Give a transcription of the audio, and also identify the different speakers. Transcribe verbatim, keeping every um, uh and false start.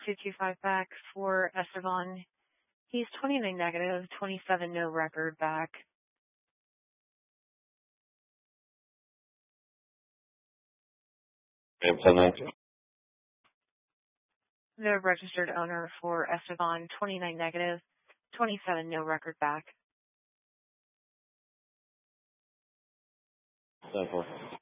Speaker 1: two two five back for Esteban. He's twenty-nine negative, twenty-seven no record back.
Speaker 2: And ten nineteen.
Speaker 1: The registered owner for Esteban, twenty-nine negative, twenty-seven no record back.
Speaker 2: ten four.